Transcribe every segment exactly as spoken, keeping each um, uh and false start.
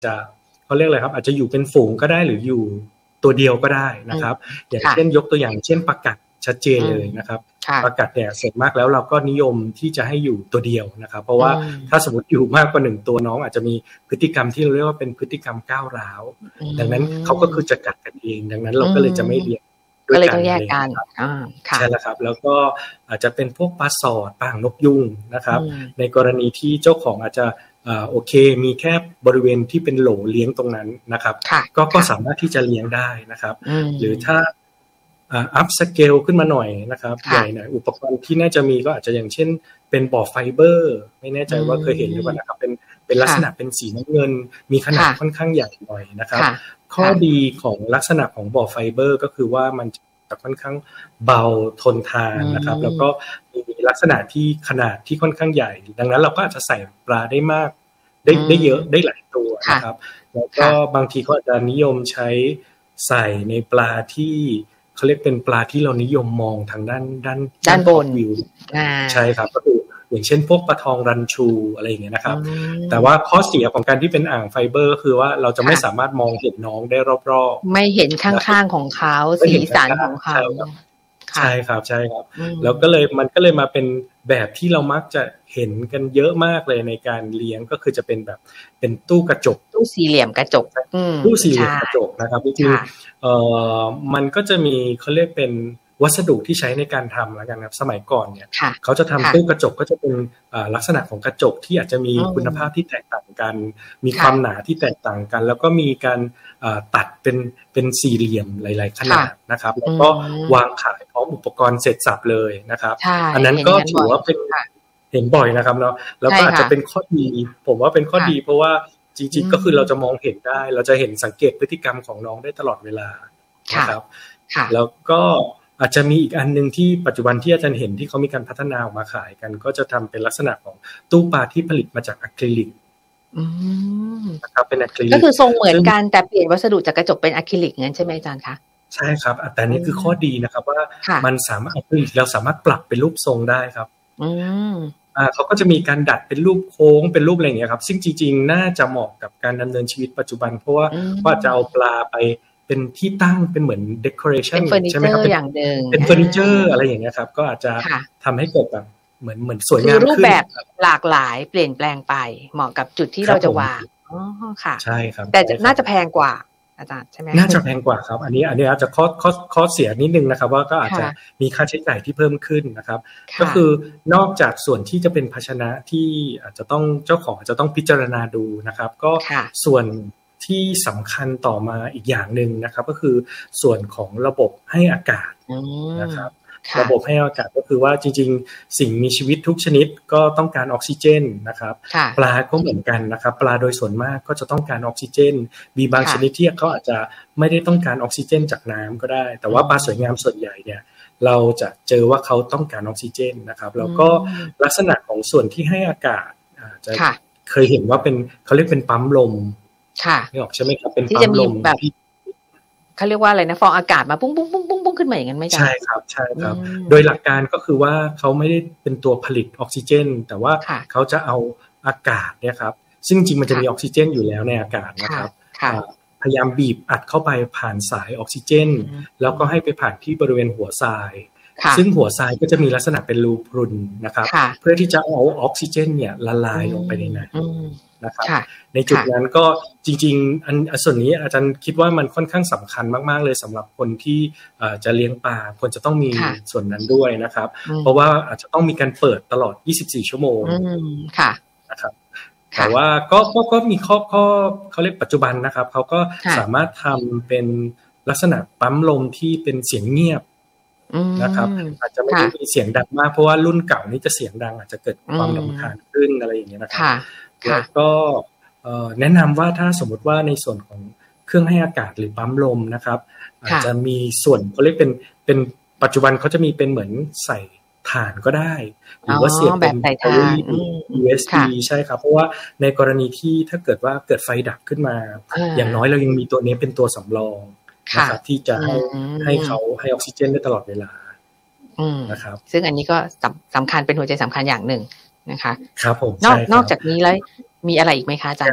จะเขาเรียกอะไรครับอาจจะอยู่เป็นฝูงก็ได้หรืออยู่ตัวเดียวก็ได้นะครับอย่างเช่นยกตัวอย่างเช่นปลากัดชัดเจนเลยนะครับปลากัดเนี่ยส่วนมากแล้วเราก็นิยมที่จะให้อยู่ตัวเดียวนะครับเพราะว่าถ้าสมมติอยู่มากกว่าหนึ่งตัวน้องอาจจะมีพฤติกรรมที่เราเรียกว่าเป็นพฤติกรรมก้าวร้าวดังนั้นเขาก็คือจะกัดกันเองดังนั้นเราก็เลยจะไม่เลี้ยงก็เลยต้องแยกกันใช่แล้วครับแล้วก็อาจจะเป็นพวกปลาสอดปลาหางนกยุงนะครับในกรณีที่เจ้าของอาจจะอ่าโอเคมีแค่บริเวณที่เป็นโหลเลี้ยงตรงนั้นนะครับก็ก็สามารถที่จะเลี้ยงได้นะครับหรือถ้าอ่าอัพสเกลขึ้นมาหน่อยนะครับใหญ่หน่อยอุปกรณ์ที่น่าจะมีก็อาจจะอย่างเช่นเป็นบ่อไฟเบอร์ไม่แน่ใจว่าเคยเห็นหรือเปล่านะครับเป็นเป็นลักษณะเป็นสีน้ำเงินมีขนาดค่อนข้างใหญ่หน่อยนะครับข้อดีของลักษณะของบ่อไฟเบอร์ก็คือว่ามันจะค่อนข้างเบาทนทานนะครับแล้วก็มีลักษณะที่ขนาดที่ค่อนข้างใหญ่ดังนั้นเราก็อาจจะใส่ปลาได้มากได้ได้เยอะได้หลายตัวนะครับแล้วก็บางทีก็อาจจะนิยมใช้ใส่ในปลาที่เขาเรียกเป็นปลาที่เรานิยมมองทางด้านด้านด้านบนวิวใช่ครับก็คืออย่างเช่นพวกปลาทองรันชูอะไรอย่างเงี้ยนะครับแต่ว่าข้อเสียของการที่เป็นอ่างไฟเบอร์ก็คือว่าเราจะไม่สามารถมองเห็นน้องได้รอบๆไม่เห็นข้างๆของเขาสีสันของเขาใช่ครับใช่ครับแล้วก็เลยมันก็เลยมาเป็นแบบที่เรามักจะเห็นกันเยอะมากเลยในการเลี้ยงก็คือจะเป็นแบบเป็นตู้กระจกตู้สี่เหลี่ยมกระจกตู้สี่เหลี่ยมกระจกนะครับจริงๆเอ่อมันก็จะมีเขาเรียกเป็นวัสดุที่ใช้ในการทำแล้วกันครับสมัยก่อนเนี่ยเขาจะทำตู้กระจกก็จะเป็นลักษณะของกระจกที่อาจจะมีคุณภาพที่แตกต่างกันมีความหนาที่แตกต่างกันแล้วก็มีการตัดเป็นเป็นสี่เหลี่ยมหลายๆขนาดนะครับแล้วก็วางขายพร้อมอุปกรณ์เสร็จสับเลยนะครับอันนั้นก็ถือว่าเป็นเห็นบ่อยนะครับเนาะแล้วก็อาจจะเป็นข้อดีผมว่าเป็นข้อดีเพราะว่าจริงๆก็คือเราจะมองเห็นได้เราจะเห็นสังเกตพฤติกรรมของน้องได้ตลอดเวลานะครับแล้วก็อาจจะมีอีกอันนึงที่ปัจจุบันที่อาจารย์เห็นที่เขามีการพัฒนาออกมาขายกันก็จะทำเป็นลักษณะของตู้ปลาที่ผลิตมาจากอะคริลิกนะครับเป็นอะคริลิกก็คือทรงเหมือนกันแต่เปลี่ยนวัสดุจากกระจกเป็นอะคริลิกงั้นใช่ไหมอาจารย์คะใช่ครับแต่นี่คือข้อดีนะครับว่ามันสามารถเราสามารถปรับเป็นรูปทรงได้ครับอ่าเขาก็จะมีการดัดเป็นรูปโค้งเป็นรูปอะไรอย่างเงี้ยครับซึ่งจริงๆน่าจะเหมาะกับการดำเนินชีวิตปัจจุบันเพราะว่าว่าจะเอาปลาไปเป็นที่ตั้งเป็นเหมือนเดคอเรชั่นใช่ไหมครับอย่างนึงเป็นเฟอร์นิเจอร์อะไรอย่างเงี้ยครับก็อาจจะทำให้เกิดแบบเหมือนเหมือนสวยงามขึ้นรูปแบบหลากหลายเปลี่ยนแปลงไปเหมาะกับจุดที่เราจะวางอ๋อค่ะใช่ครับแต่น่าจะแพงกว่าอาจารย์ใช่ไหมน่าจะแพงกว่าครับอันนี้อันนี้อาจจะข้อข้อข้อเสียนิดนึงนะครับว่าก็อาจจะมีค่าใช้จ่ายที่เพิ่มขึ้นนะครับก็คือนอกจากส่วนที่จะเป็นภาชนะที่อาจจะต้องเจ้าของอาจจะต้องพิจารณาดูนะครับก็ส่วนที่สำคัญต่อมาอีกอย่างนึงนะครับก็คือส่วนของระบบให้อากาศนะครับระบบให้อากาศก็คือว่าจริงๆสิ่งมีชีวิตทุกชนิดก็ต้องการออกซิเจนนะครับปลาก็เหมือนกันนะครับปลาโดยส่วนมากก็จะต้องการออกซิเจนมีบางชนิดที่เขาอาจจะไม่ได้ต้องการออกซิเจนจากน้ำก็ได้แต่ว่าปลาสวยงามส่วนใหญ่เนี่ยเราจะเจอว่าเขาต้องการออกซิเจนนะครับแล้วก็ลักษณะของส่วนที่ให้อากาศจะเคยเห็นว่าเป็นเขาเรียกเป็นปั๊มลมค่ะนี่ออกใช่ไหมครับเป็นปั๊มลมแบบเขาเรียกว่าอะไรนะฟองอากาศมาปุ้งปุ้งปุ้งปุ้งปุ้งขึ้นมาอย่างนั้นไหมจ๊ะใช่ครับใช่ครับโดยหลักการก็คือว่าเขาไม่ได้เป็นตัวผลิตออกซิเจนแต่ว่าเขาจะเอาอากาศเนี่ยครับซึ่งจริงมันจะมีออกซิเจนอยู่แล้วในอากาศนะครับพยายามบีบอัดเข้าไปผ่านสายออกซิเจนแล้วก็ให้ไปผ่านที่บริเวณหัวทรายซึ่งหัวทรายก็จะมีลักษณะเป็นรูพรุนนะครับเพื่อที่จะเอาออกซิเจนเนี่ยละลายลงไปในนั้นนะครับในจุดนั้นก็จริงๆอันส่วนนี้อาจารย์คิดว่ามันค่อนข้างสำคัญมากๆเลยสำหรับคนที่จะเลี้ยงปลาควรจะต้องมีส่วนนั้นด้วยนะครับเพราะว่าอาจจะต้องมีการเปิดตลอดยี่สิบสี่ชั่วโมงนะครับแต่ว่าก็ก็ก็มีข้อข้อเขาเรียกปัจจุบันนะครับเขาก็สามารถทำเป็นลักษณะปั๊มลมที่เป็นเสียงเงียบนะครับอาจจะไม่ได้มีเสียงดังมากเพราะว่ารุ่นเก่านี่จะเสียงดังอาจจะเกิดความรำคาญขึ้นอะไรอย่างเงี้ยนะครับแล้วก็แนะนำว่าถ้าสมมติว่าในส่วนของเครื่องให้อากาศหรือปั๊มลมนะครับอาจจะมีส่วนเขาเรียกเป็นเป็นปัจจุบันเขาจะมีเป็นเหมือนใส่ถ่านก็ได้หรือว่าเสียบเป็น ยู เอส บี ใช่ครับเพราะว่าในกรณีที่ถ้าเกิดว่าเกิดไฟดับขึ้นมาอย่างน้อยเรายังมีตัวนี้เป็นตัวสำรองนะครับที่จะให้ให้เขาให้ออกซิเจนได้ตลอดเวลานะครับซึ่งอันนี้ก็สำคัญเป็นหัวใจสำคัญอย่างหนึ่งนะคะครับผมนอกนอกจากนี้แล้วมีอะไรอีกไหมคะอาจารย์คะ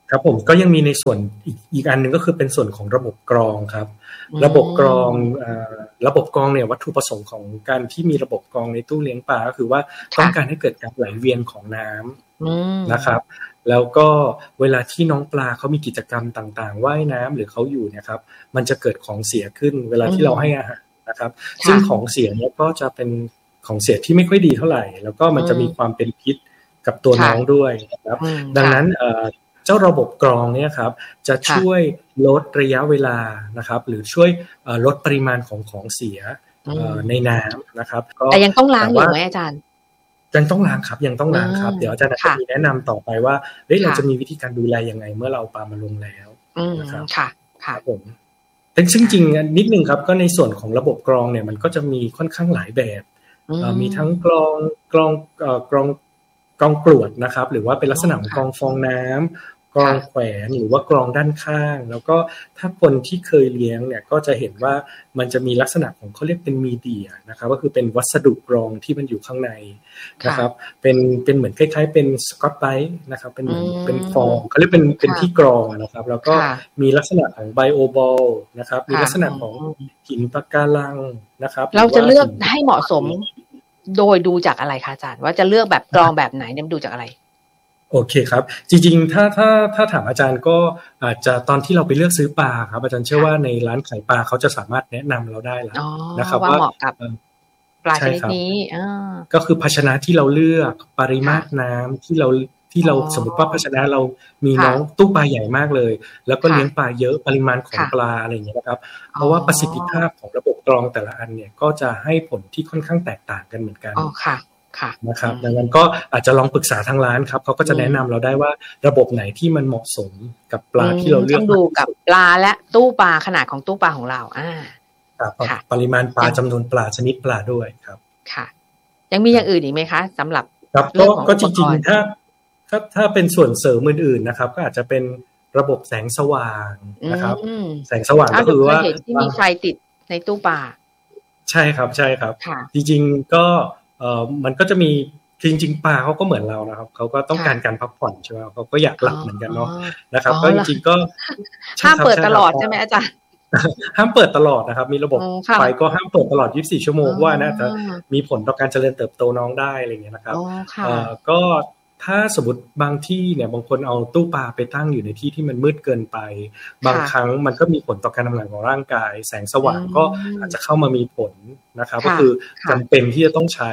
ครับผมก็ยังมีในส่วนอีกอีกอันนึงก็คือเป็นส่วนของระบบกรองครับระบบกรองเอ่อระบบกรองเนี่ยวัตถุประสงค์ของการที่มีระบบกรองในตู้เลี้ยงปลาก็คือว่าต้องการให้เกิดการไหลเวียนของน้ำนะครับแล้วก็เวลาที่น้องปลาเขามีกิจกรรมต่างๆว่ายน้ำหรือเขาอยู่เนี่ยครับมันจะเกิดของเสียขึ้นเวลาที่เราให้อาหารนะครับซึ่งของเสียเนี่ยก็จะเป็นของเสียที่ไม่ค่อยดีเท่าไหร่แล้วก็มันจะมีความเป็นพิษกับตัวน้องด้วยนะครับดังนั้นเจ้าระบบกรองเนี่ยครับจะช่วยลดระยะเวลานะครับหรือช่วยลดปริมาณของของเสียในน้ำนะครับแต่ยังต้องล้างอยู่ไหมอาจารย์ยังต้องล้างครับยังต้องล้างครับเดี๋ยวอาจารย์จะมีแนะนำต่อไปว่าเฮ้ยเราจะมีวิธีการดูแลยังไงเมื่อเราปลามาลงแล้วนะครับค่ะค่ะผมแต่ซึ่งจริงนิดนึงครับก็ในส่วนของระบบกรองเนี่ยมันก็จะมีค่อนข้างหลายแบบมีทั้งกรองกรองกรองกรองกรวดนะครับหรือว่าเป็นลักษณะของกรองฟองน้ำกรองแขวนหรือว่ากรองด้านข้างแล้วก็ถ้าคนที่เคยเลี้ยงเนี่ยก็จะเห็นว่ามันจะมีลักษณะของเขาเรียกเป็นมีเดียนะครับก็คือเป็นวัสดุกรองที่มันอยู่ข้างในนะครับเป็นเป็นเหมือนคล้ายๆเป็นสกอตไบรท์นะครับเป็นเหมือนเป็นฟองเขาเรียกเป็นเป็นที่กรองนะครับแล้วก็มีลักษณะของไบโอบอลนะครับมีลักษณะของหินปะการังนะครับเราจะเลือกให้เหมาะสมโดยดูจากอะไรคะอาจารย์ว่าจะเลือกแบบกรองแบบไหนเนี่ยดูจากอะไรโอเคครับจริงๆถ้าถ้าถ้าถามอาจารย์ก็อาจจะตอนที่เราไปเลือกซื้อปลาครับอาจารย์เชื่อว่าในร้านขายปลาเขาจะสามารถแนะนำเราได้แล้วนะครับว่าเหมาะกับปลาชนิดนี้ก็คือภาชนะที่เราเลือกปริมาตรน้ำที่เราที่เราสมมติว่าภาชนะเรามีน้องตู้ปลาใหญ่มากเลยแล้วก็เลี้ยงปลาเยอะปริมาณของปลาอะไรอย่างเงี้ยนะครับเพราะว่าประสิทธิภาพของระบบกรองแต่ละอันเนี่ยก็จะให้ผลที่ค่อนข้างแตกต่างกันเหมือนกันอ๋อค่ะนะครับดังนั้นก็อาจจะลองปรึกษาทางร้านครับเขาก็จะแนะนำเราได้ว่าระบบไหนที่มันเหมาะสมกับปลาที่เราเลือกต้องดูกับปลาและตู้ปลาขนาดของตู้ปลาของเราอ่าครับปริมาณปลาจำนวนปลาชนิดปลาด้วยครับค่ะยังมีอย่างอื่นอีกไหมคะสำหรับครับก็จริงๆถ้าถ้าถ้าเป็นส่วนเสริมอื่นๆนะครับก็อาจจะเป็นระบบแสงสว่างนะครับแสงสว่างก็คือว่าที่มีไฟติดในตู้ปลาใช่ครับใช่ครับจริงๆก็เอ่อมันก็จะมีจริงๆปลาเขาก็เหมือนเรานะครับเขาก็ต้องการการพักผ่อนใช่ไหมเขาก็อยากหลับเหมือนกันเนาะนะครับก็จริงๆก็ห้ามเปิดตลอดใช่ไหมอาจารย์ห้ามเปิดตลอดนะครับมีระบบไฟก็ห้ามเปิดตลอดยี่สิบสี่ชั่วโมงว่านะจะมีผลต่อการเจริญเติบโตน้องได้อะไรอย่างเงี้ยนะครับเอ่อก็ถ้าสมมติบางที่เนี่ยบางคนเอาตู้ปลาไปตั้งอยู่ในที่ที่มันมืดเกินไปบางครั้งมันก็มีผลต่อการทำงานของร่างกายแสงสว่างก็อาจจะเข้ามามีผลนะครับก็คือจำเป็นที่จะต้องใช้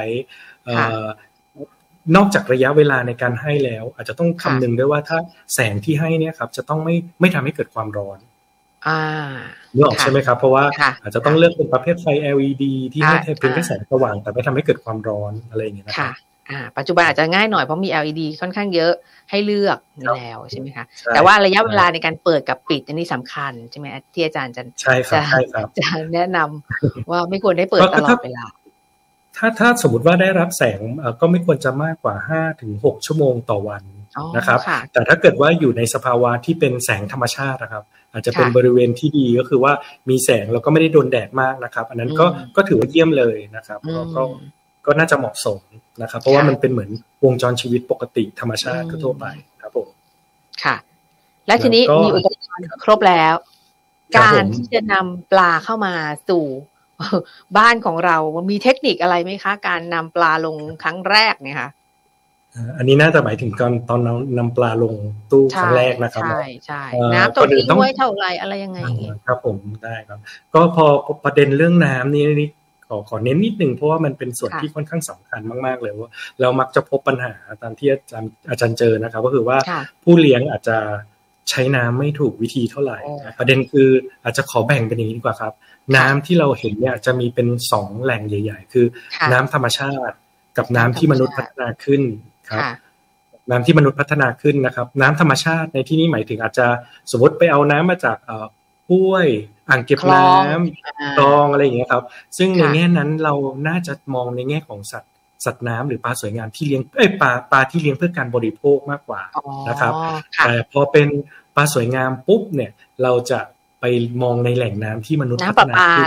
นอกจากระยะเวลาในการให้แล้วอาจจะต้องคำนึงด้วยว่าถ้าแสงที่ให้เนี่ยครับจะต้องไม่ไม่ทำให้เกิดความร้อนอ่านึกออกใช่ไหมครับเพราะว่าอาจจะต้องเลือกเป็นประเภทไฟ แอล อี ดี ที่ให้เพียงแค่แสงสว่างแต่ไม่ทำให้เกิดความร้อนอะไรอย่างเงี้ยนะครับอ่าปัจจุบันอาจจะง่ายหน่อยเพราะมี แอล อี ดี ค่อนข้างเยอะให้เลือกแล้วใช่ไหมคะแต่ว่าระยะเวลาในการเปิดกับปิดอันนี้สำคัญใช่ไหมที่อาจารย์จะจะจะแนะนำว่าไม่ควรได้เปิดตลอดเวลาถ้าถ้าสมมติว่าได้รับแสงก็ไม่ควรจะมากกว่า ห้าถึงหก ชั่วโมงต่อวันนะครับแต่ถ้าเกิดว่าอยู่ในสภาวะที่เป็นแสงธรรมชาตินะครับอาจจะเป็นบริเวณที่ดีก็คือว่ามีแสงแล้วก็ไม่ได้โดนแดดมากนะครับอันนั้นก็ก็ถือว่าเยี่ยมเลยนะครับก็ก็น่าจะเหมาะสมนะครับเพราะว่ามันเป็นเหมือนวงจรชีวิตปกติธรรมชาติทั่วไปครับผมค่ะและทีนี้มีอุปกรณ์ครบแล้วการที่จะนำปลาเข้ามาสู่บ้านของเรามีเทคนิคอะไรไหมคะการนำปลาลงครั้งแรกเนี่ยค่ะอันนี้น่าจะหมายถึงตอนตอนนำปลาลงตู้ครั้งแรกนะครับใช่ใช่น้ำต้องทิ้งไว้เท่าไรอะไรยังไงครับผมได้ครับก็พอประเด็นเรื่องน้ำนี่นี่ขอขอเน้นนิดนึงเพราะว่ามันเป็นส่วนที่ค่อนข้างสำคัญมากๆเลยว่าเรามักจะพบปัญหาตามที่อาจารย์อาจารย์เจอนะครับก็คือว่าผู้เลี้ยงอาจจะใช้น้ำไม่ถูกวิธีเท่าไหร่ประเด็นคืออาจจะขอแบ่งเป็นอย่างนี้ดีกว่าครับน้ำที่เราเห็นเนี่ยจะมีเป็นสองแหล่งใหญ่ๆคือน้ำธรรมชาติกับน้ำที่มนุษย์พัฒนาขึ้นครับน้ำที่มนุษย์พัฒนาขึ้นนะครับน้ำธรรมชาติในที่นี้หมายถึงอาจจะสมมติไปเอาน้ำมาจากห้วยอ่างเก็บน้ำคลองอะไรอย่างเงี้ยครับซึ่งในแง่นั้นเราน่าจะมองในแง่ของสัตว์สัตว์น้ำหรือปลาสวยงามที่เลี้ยงเอ้ยปลาปลาที่เลี้ยงเพื่อการบริโภคมากกว่านะครับแต่พอเป็นปลาสวยงามปุ๊บเนี่ยเราจะไปมองในแหล่งน้ำที่มนุษย์พัฒนาขึ้น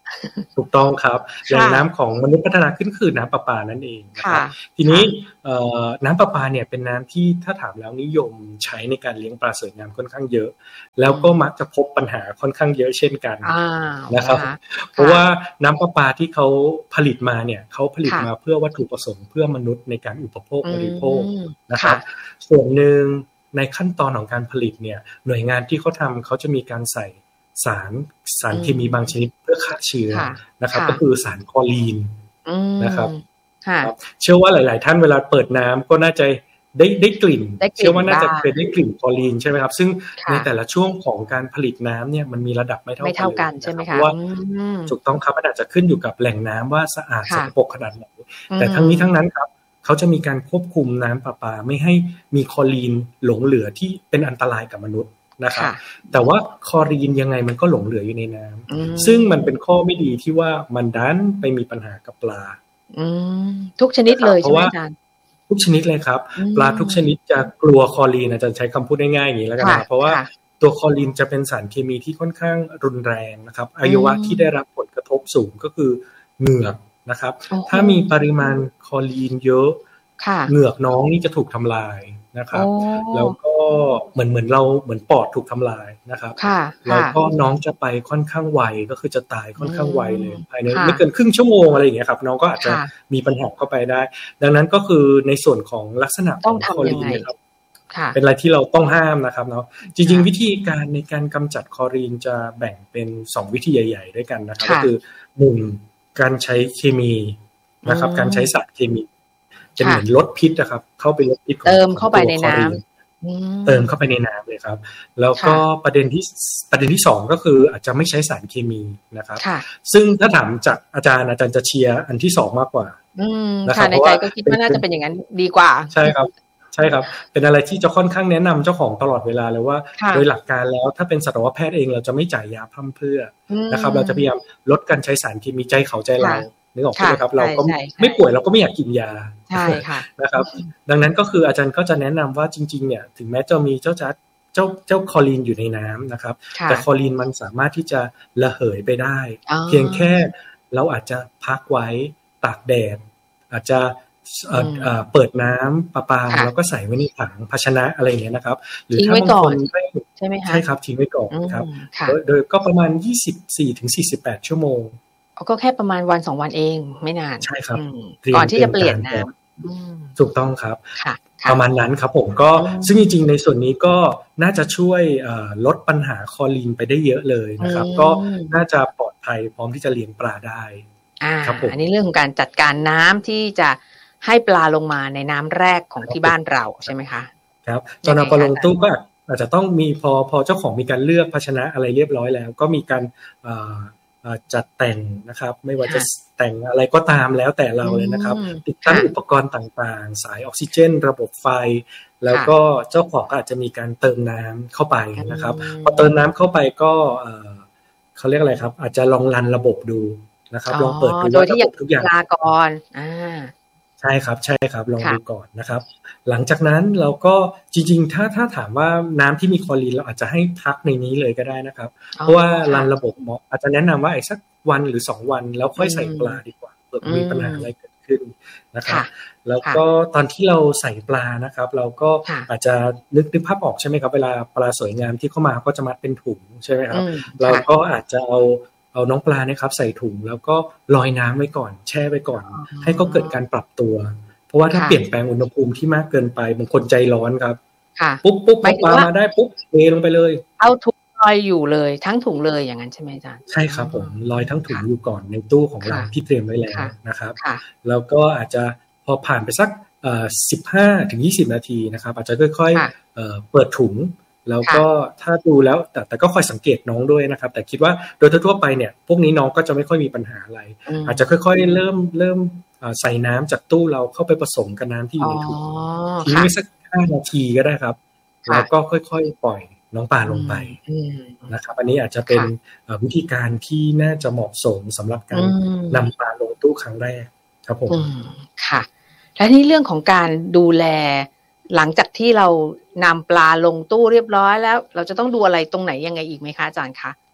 ถูกต้องครับแหล่งน้ำของมนุษย์พัฒนาขึ้นคือน้ำประปานั่นเองนะครับทีนี้น้ำประปาเนี่ยเป็นน้ำที่ถ้าถามแล้วนิยมใช้ในการเลี้ยงปลาสวยงามค่อนข้างเยอะแล้วก็มักจะพบปัญหาค่อนข้างเยอะเช่นกันนะครับเพราะว่าน้ำประปาที่เขาผลิตมาเนี่ยเขาผลิตมาเพื่อวัตถุประสงค์เพื่อมนุษย์ในการอุปโภคบริโภคนะครับส่วนหนึ่งในขั้นตอนของการผลิตเนี่ยหน่วยงานที่เขาทำเขาจะมีการใส่สารสารเคมีบางชนิดเพื่อฆ่าเชื้อนะครับก็คือสารคลอรีนนะครับเชื่อว่าหลายๆท่านเวลาเปิดน้ำก็น่าจะได้ได้กลิ่นเชื่อว่าน่าจะเป็นได้กลิ่นคลอรีนใช่ไหมครับซึ่งในแต่ละช่วงของการผลิตน้ำเนี่ยมันมีระดับไม่เท่ากันไม่เท่ากันใช่ไหมคะว่าถูกต้องครับมันอาจจะขึ้นอยู่กับแหล่งน้ำว่าสะอาดสกปรกขนาดไหนแต่ทั้งนี้ทั้งนั้นครับเขาจะมีการควบคุมน้ำประปาไม่ให้มีคลอรีนหลงเหลือที่เป็นอันตรายกับมนุษย์นะครับแต่ว่าคลอรีนยังไงมันก็หลงเหลืออยู่ในน้ำซึ่งมันเป็นข้อไม่ดีที่ว่ามันดันไปมีปัญหากับปลาทุกชนิดเลยใช่ไหมอาจารย์ทุกชนิดเลยครับปลาทุกชนิดจะกลัวคลอรีนอาจารย์ใช้คำพูดง่ายๆอย่างนี้แล้วกันนะเพราะว่าตัวคลอรีนจะเป็นสารเคมีที่ค่อนข้างรุนแรงนะครับอวัยวะที่ได้รับผลกระทบสูงก็คือเหงือกนะครับถ้ามีปริมาณคลอรีนเยอะเหงือกน้องนี่จะถูกทำลายนะครับแล้วก็เหมือนเหมือนเราเหมือนปอดถูกทำลายนะครับแล้วก็น้องจะไปค่อนข้างไวก็คือจะตายค่อนข้างไวเลยภายในไม่เกินครึ่งชั่วโมงอะไรอย่างเงี้ยครับน้องก็อาจจะมีปัญหาเข้าไปได้ดังนั้นก็คือในส่วนของลักษณะของคลอรีนนะครับเป็นอะไรที่เราต้องห้ามนะครับเนาะจริงๆวิธีการในการกำจัดคลอรีนจะแบ่งเป็นสองวิธีใหญ่ๆด้วยกันนะครับก็คือหนึ่งการใช้เคมีนะครับการใช้สารเคมีจะเหมือนลดพิษนะครับเข้าไปลดพิษเติมเข้าไปในน้ำเติมเข้าไปในน้ำเลยครับแล้วก็ประเด็นที่ประเด็นที่สองก็คืออาจจะไม่ใช้สารเคมีนะครับซึ่งถ้าถามจากอาจารย์อาจารย์จะเชียร์อันที่สองมากกว่านะครับในใจก็คิดว่าน่าจะเป็นอย่างนั้นดีกว่าใช่ครับใช่ครับเป็นอะไรที่จะค่อนข้างแนะนำเจ้าของตลอดเวลาเลยว่าโดยหลักการแล้วถ้าเป็นสัตวแพทย์เองเราจะไม่จ่ายยาพร่ำเพรื่อนะครับเราจะพยายามลดการใช้สารเคมีใจเขาใจเรานึกออกใช่ไหมครับเราก็ไม่ป่วยเราก็ไม่อยากกินยาใช่ค่ะนะครับดังนั้นก็คืออาจารย์ก็จะแนะนำว่าจริงๆเนี่ยถึงแม้จะมีเจ้าจัดเจ้าเจ้าคลอรีนอยู่ในน้ำนะครับแต่คลอรีนมันสามารถที่จะระเหยไปได้เพียงแค่เราอาจจะพักไว้ตากแดดอาจจะเปิดน้ำประปาแล้วก็ใส่ไว้ในถังภาชนะอะไรอย่างเงี้ยนะครับหรือถ้าบางคนใช่ไหมคะใช่ครับทิ้งไว้ก่อนครับโดยก็ประมาณ ยี่สิบสี่ถึงสี่สิบแปด ชั่วโมงก็แค่ประมาณวันสองวันเองไม่นานใช่ครับก่อนที่จะเปลี่ยนน้ำถูกต้องครับประมาณนั้นครับผมก็ซึ่งจริงๆในส่วนนี้ก็น่าจะช่วยลดปัญหาคลอรีนไปได้เยอะเลยนะครับก็น่าจะปลอดภัยพร้อมที่จะเลี้ยงปลาได้ครับผมอันนี้เรื่องของการจัดการน้ำที่จะให้ปลาลงมาในน้ำแรกของที่บ้านเราใช่ไหมคะครับตอนเอาปลาลงตู้ก็อาจจะต้องมีพอพอเจ้าของมีการเลือกภาชนะอะไรเรียบร้อยแล้วก็มีการจัดแต่งนะครับไม่ว่าจะแต่งอะไรก็ตามแล้วแต่เราเลยนะครับติดตั้งอุปกรณ์ต่างๆสายออกซิเจนระบบไฟแล้วก็เจ้าของก็อาจจะมีการเติมน้ำเข้าไปนะครับพอเติมน้ำเข้าไปก็เขาเรียกอะไรครับอาจจะลองรันระบบดูนะครับลองเปิดดูว่าระบบทุกอย่างลาก่อนใช่ครับใช่ครับลองดูก่อนนะครับหลังจากนั้นเราก็จริงๆถ้าถ้าถามว่าน้ำที่มีคลอรีนเราอาจจะให้พักในนี้เลยก็ได้นะครับเพราะว่ารันระบบอาจจะแนะนำว่าอีกสักวันหรือสองวันแล้วค่อยใส่ปลาดีกว่าเผื่อมีปัญหาอะไรเกิดขึ้นนะครับแล้วก็ตอนที่เราใส่ปลานะครับเราก็อาจจะนึกนึกภาพออกใช่ไหมครับเวลาปลาสวยงามที่เข้ามาก็จะมัดเป็นถุงใช่ไหมครับเราก็อาจจะเอาเอาน้องปลาเนี่ยครับใส่ถุงแล้วก็ลอยน้ำไว้ก่อนแช่ไว้ก่อนให้เขาเกิดการปรับตัวเพราะว่าถ้าเปลี่ยนแปลงอุณหภูมิที่มากเกินไปบางคนใจร้อนครับปุ๊บปุ๊บปลามาได้ปุ๊บเทลงไปเลยเอาถุงลอยอยู่เลยทั้งถุงเลยอย่างนั้นใช่ไหมอาจารย์ใช่ครับผมลอยทั้งถุงอยู่ก่อนในตู้ของเราที่เตรียมไว้แล้วนะครับแล้วก็อาจจะพอผ่านไปสักสิบห้าถึงยี่สิบนาทีนะครับอาจจะค่อยๆเปิดถุงแล้วก็ถ้าดูแล้วแต่แต่ก็คอยสังเกตน้องด้วยนะครับแต่คิดว่าโดยทั่วไปเนี่ยพวกนี้น้องก็จะไม่ค่อยมีปัญหาอะไรอาจจะค่อยๆเริ่มเริ่มใส่น้ำจากตู้เราเข้าไปผสมกับน้ำที่อยู่ในถุงทิ้งไว้สักห้านาทีก็ได้ครับแล้วก็ค่อยๆปล่อยน้องปลาลงไปนะครับอันนี้อาจจะเป็นวิธีการที่น่าจะเหมาะสมสำหรับการนำปลาลงตู้ครั้งแรกครับผมค่ะและนี่เรื่องของการดูแลหลังจากที่เรานำปลาลงตู้เรียบร้อยแล้วเราจะต้องดูอะไรตรงไหนยังไงอีกไหมคะอาจารย์คะ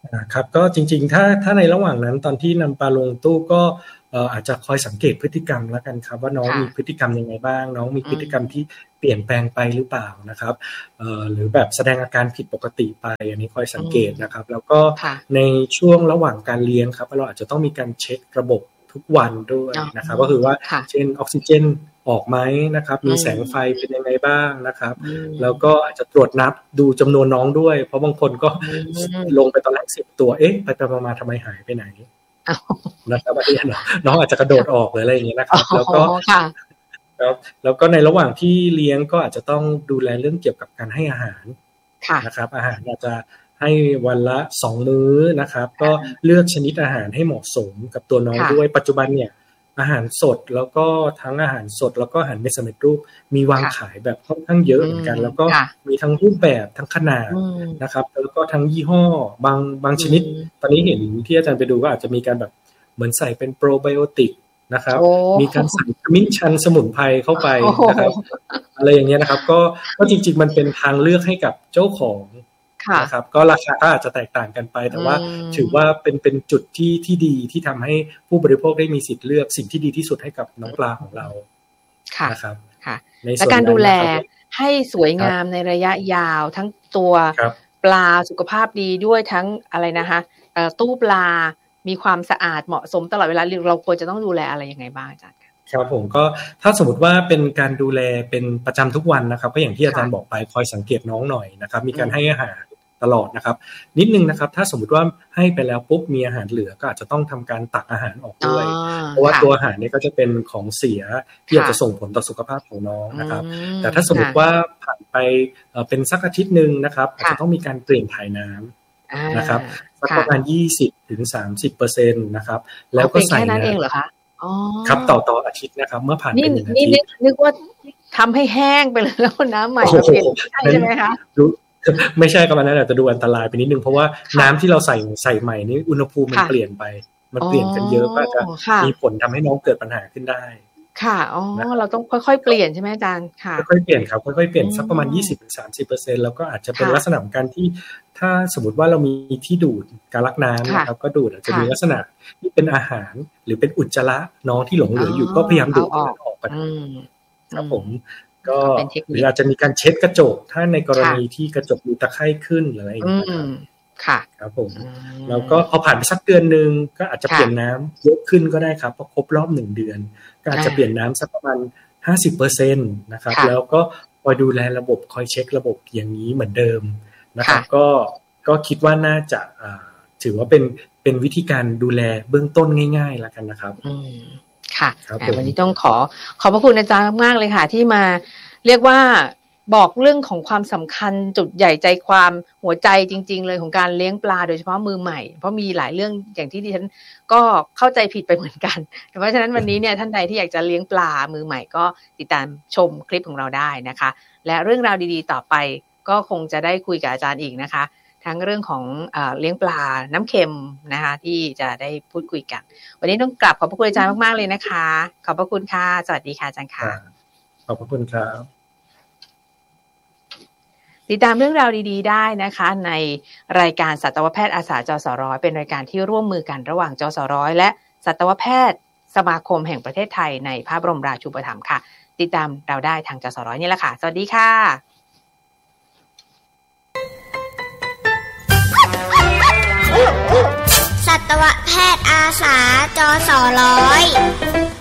ครับก็จริงๆถ้าถ้าในระหว่างนั้นตอนที่นำปลาลงตู้ก็อาจจะคอยสังเกตพฤติกรรมแล้วกันครับว่าน้องมีพฤติกรรมยังไงบ้างน้องมีพฤติกรรมที่เปลี่ยนแปลงไปหรือเปล่านะครับหรือแบบแสดงอาการผิดปกติไปอันนี้คอยสังเกตนะครับแล้วก็ในช่วงระหว่างการเลี้ยงครับเราอาจจะต้องมีการเช็คระบบทุกวันด้วยนะครับก็คือว่าเช่นออกซิเจนออกไหมนะครับมีแสงไฟเป็นยังไงบ้างนะครับแล้วก็อาจจะตรวจนับดูจำนวนน้องด้วยเพราะบางคนก็ลงไปตอนแรกสิบตัวเอ๊ะไปไปมาทำไมหายไปไหนนะครับอันนี้น้องอาจจะกระโดดออกหรืออะไรอย่างเงี้ยนะครับแล้วก็แล้วแล้วก็ในระหว่างที่เลี้ยงก็อาจจะต้องดูแลเรื่องเกี่ยวกับการให้อาหารนะครับอาหารอาจจะให้วันละสองมื้อนะครับก็เลือกชนิดอาหารให้เหมาะสมกับตัวน้องด้วยปัจจุบันเนี่ยอาหารสดแล้วก็ทั้งอาหารสดแล้วก็อาหารเม็ดสำเร็จรูปมีวางขายแบบค่อนข้างเยอะเหมือนกันแล้วก็มีทั้งรูปแบบทั้งขนาดนะครับแล้วก็ทั้งยี่ห้อบางบางชนิดตอนนี้เห็นที่อาจารย์ไปดูก็อาจจะมีการแบบเหมือนใส่เป็นโปรไบโอติกนะครับมีการใส่ขมิ้นชันสมุนไพรเข้าไปนะครับอะไรอย่างเงี้ยนะครับก็ก็จริงๆมันเป็นทางเลือกให้กับเจ้าของนะครับก็ราคาก็อาจจะแตกต่างกันไปแต่ว่าถือว่าเป็นเป็นจุดที่ที่ดีที่ทำให้ผู้บริโภคได้มีสิทธิ์เลือกสิ่งที่ดีที่สุดให้กับน้องปลาของเราค่ะนะครับค่ะและการดูแลให้สวยงามในระยะยาวทั้งตัวปลาสุขภาพดีด้วยทั้งอะไรนะคะตู้ปลามีความสะอาดเหมาะสมตลอดเวลาเราควรจะต้องดูแลอะไรยังไงบ้างอาจารย์ครับผมก็ถ้าสมมติว่าเป็นการดูแลเป็นประจำทุกวันนะครับก็อย่างที่อาจารย์บอกไปคอยสังเกตน้องหน่อยนะครับมีการให้อาหารตลอดนะครับนิดนึงนะครับถ้าสมมติว่าให้ไปแล้วปุ๊บมีอาหารเหลือก็อาจจะต้องทำการตักอาหารออกด้วยเพราะว่าตัวอาหารนี้ก็จะเป็นของเสียที่อาจจะส่งผลต่อสุขภาพของน้องนะครับแต่ถ้าสมมติว่าผ่านไปเป็นสักอาทิตย์นึงนะครับอาจจะต้องมีการเปลี่ยนถ่ายน้ำนะครับสักประมาณ ยี่สิบถึงสามสิบเปอร์เซ็นต์ นะครับแล้วก็ใส่น้ำครับต่อต่ออาทิตย์นะครับเมื่อผ่านไปหนึ่งอาทิตย์นี่นึกว่าทำให้แห้งไปเลยแล้วน้ำใหม่มาเปลี่ยนใช่ไหมคะไม่ใช่กับมันนั้นอาจจะดูอันตรายไปนิดนึงเพราะว่าน้ำที่เราใส่ใส่ใหม่นี่อุณหภูมิมันเปลี่ยนไปมันเปลี่ยนกันเยอะก็จะมีผลทำให้น้องเกิดปัญหาขึ้นได้ค่ะอ๋อเราต้องค่อยๆเปลี่ยนใช่ไหมอาจารย์ค่ะค่อยๆเปลี่ยนครับค่อยๆเปลี่ยนสักประมาณ ยี่สิบถึงสามสิบเปอร์เซ็นต์ แล้วก็อาจจะเป็นลักษณะของการที่ถ้าสมมติว่าเรามีที่ดูดการลักน้ำนะครับก็ดูดอาจจะมีลักษณะที่เป็นอาหารหรือเป็นอุจจาระน้องที่หลงเหลืออยู่ก็พยายามดูดออกกันครับผมก็หรืออาจจะมีการเช็ดกระจกถ้าในกรณีที่กระจกมีตะไคร่ขึ้นหรืออะไรอย่างเงี้ยค่ะครับผมแล้วก็พอผ่านไปสักเดือนนึงก็อาจจะเปลี่ยนน้ำเยอะขึ้นก็ได้ครับพอครบรอบหนึ่งเดือนก็อาจจะเปลี่ยนน้ำสักประมาณ ห้าสิบเปอร์เซ็นต์ นะครับแล้วก็คอยดูแลระบบคอยเช็คระบบอย่างนี้เหมือนเดิมนะครับก็ก็คิดว่าน่าจะถือว่าเป็นเป็นวิธีการดูแลเบื้องต้นง่ายๆแล้วกันนะครับค่ะวันนี้ต้องขอขอบพระคุณอาจารย์มากเลยค่ะที่มาเรียกว่าบอกเรื่องของความสำคัญจุดใหญ่ใจความหัวใจจริงๆเลยของการเลี้ยงปลาโดยเฉพาะมือใหม่เพราะมีหลายเรื่องอย่างที่ดิฉันก็เข้าใจผิดไปเหมือนกันเพราะฉะนั้นวันนี้เนี่ยท่านใดที่อยากจะเลี้ยงปลามือใหม่ก็ติดตามชมคลิปของเราได้นะคะและเรื่องราวดีๆต่อไปก็คงจะได้คุยกับอาจารย์อีกนะคะทั้งเรื่องของเอ่อเลี้ยงปลาน้ำเค็มนะคะที่จะได้พูดคุยกันวันนี้ต้องกราบขอบพระคุณอาจารย์มากๆเลยนะคะขอบพระคุณค่ะสวัสดีค่ะอาจารย์ค่ะขอบพระคุณครับติดตามเรื่องราวดีๆได้นะคะในรายการสัตวแพทย์อาสาจสร้อยเป็นรายการที่ร่วมมือกันระหว่างจสร้อยและสัตวแพทย์สมาคมแห่งประเทศไทยในพระบรมราชูปถัมภ์ค่ะติดตามเราได้ทางจสร้อยนี่แหละค่ะสวัสดีค่ะสัตวแพทย์อาสาจสร้อย